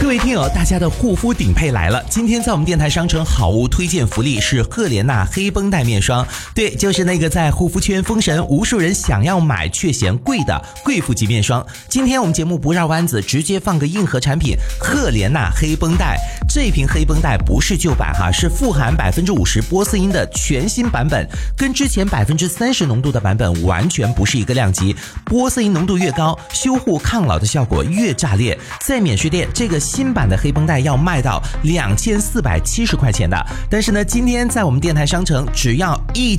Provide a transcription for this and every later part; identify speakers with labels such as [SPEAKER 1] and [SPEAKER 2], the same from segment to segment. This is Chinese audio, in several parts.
[SPEAKER 1] 位听友，大家的护肤顶配来了！今天在我们电台商城好物推荐福利是赫莲娜黑绷带面霜，对，就是那个在护肤圈封神，无数人想要买却嫌贵的贵妇级面霜。今天我们节目不绕弯子，直接放个硬核产品赫莲娜黑绷带。这瓶黑绷带不是旧版哈，是富含50%波斯因的全新版本，跟之前30%浓度的版本完全不是一个量级。波斯因浓度越高，修护抗老的效果越炸裂。在免税店，这个新版的黑绷带要卖到2470块钱的，但是呢，今天在我们电台商城只要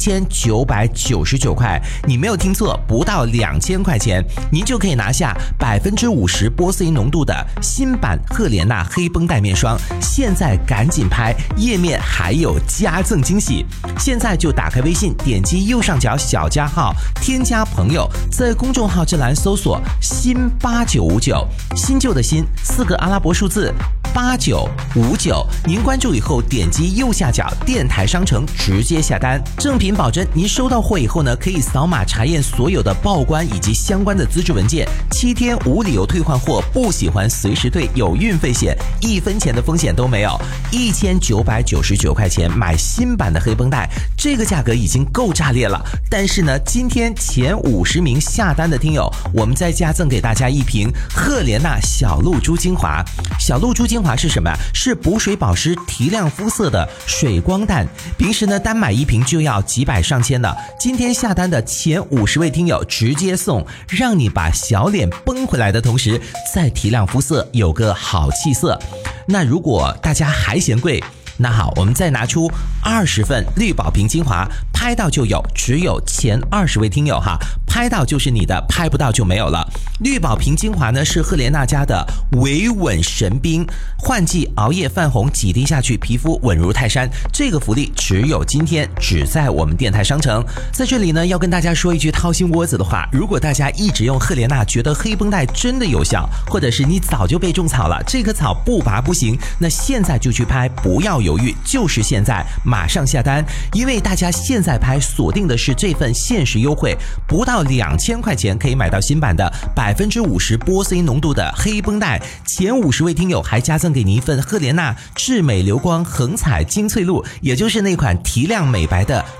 [SPEAKER 1] 1999块，你没有听错，不到2000块钱，您就可以拿下50%波斯因浓度的新版赫莲娜黑绷带面霜。现在赶紧拍，页面还有加赠惊喜！现在就打开微信，点击右上角小加号，添加朋友，在公众号这栏搜索新8959，新旧的新，4个阿拉伯数字8959，您关注以后点击右下角电台商城直接下单，正品保真。您收到货以后呢，可以扫码查验所有的报关以及相关的资质文件，7天无理由退换货，不喜欢随时退，有运费险，1分钱的风险都没有。1999块钱买新版的黑绷带，这个价格已经够炸裂了。但是呢，今天前50名下单的听友，我们再加赠给大家一瓶赫莲娜小露珠精华。小露珠精华是什么？是补水保湿提亮肤色的水光弹，平时呢单买一瓶就要几百上千的，今天下单的前50位听友直接送，让你把小脸绷回来的同时再提亮肤色，有个好气色。那如果大家还嫌贵，那好，我们再拿出20份绿宝瓶精华，拍到就有，只有前20位听友哈，拍到就是你的，拍不到就没有了。绿宝瓶精华呢是赫莲娜家的维稳神兵，换季熬夜泛红，几滴下去皮肤稳如泰山。这个福利只有今天，只在我们电台商城。在这里呢，要跟大家说一句掏心窝子的话，如果大家一直用赫莲娜，觉得黑绷带真的有效，或者是你早就被种草了，这棵草不拔不行，那现在就去拍，不要犹豫，就是现在马上下单，因为大家现在拍锁定的是这份限时优惠，不到2000块钱可以买到新版的50%波斯因浓度的黑绷带，前50位听友还加赠给您一份赫莲娜至美流光恒彩精粹露，也就是那款提亮美白的